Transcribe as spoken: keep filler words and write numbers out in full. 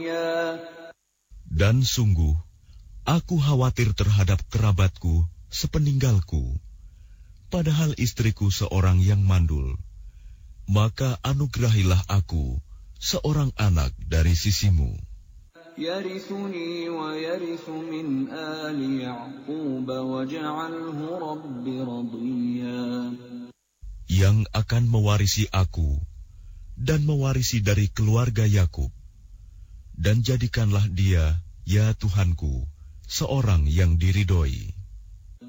Dan sungguh, aku khawatir terhadap kerabatku sepeninggalku, padahal istriku seorang yang mandul. Maka anugerahilah aku seorang anak dari sisimu, يرثني ويرث من آل يعقوب واجعله رب رضيا, yang akan mewarisi aku dan mewarisi dari keluarga Yakub, dan jadikanlah dia, ya Tuhanku, seorang yang diridhoi.